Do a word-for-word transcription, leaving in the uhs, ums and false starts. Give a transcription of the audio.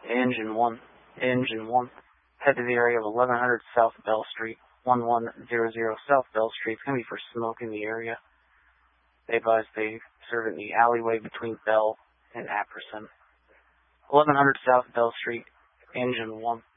Engine one. Engine one. Head to the area of eleven hundred South Bell Street. one one zero zero South Bell Street. It's going to be for smoke in the area. They advise they serve in the alleyway between Bell and Apperson. eleven hundred South Bell Street. Engine one.